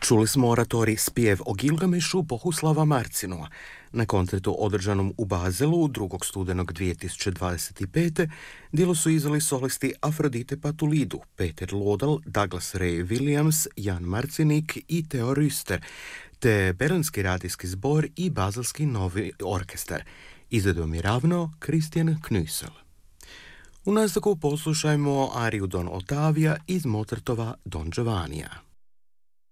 Čuli smo oratorij Spjev o Gilgamešu Bohuslava Marcinova. Na koncertu održanom u Bazelu 2. studenog 2025. djelo su izveli solisti Afrodite Patulidu, Peter Lodal, Douglas Ray Williams, Jan Marcinik i Theo Rüster, te Berlinski radijski zbor i Bazelski novi orkestar. Izvedao mi ravno Christian Knüssel. U nastavku poslušajmo ariju Don Ottavia iz Mozartova Don Giovannija.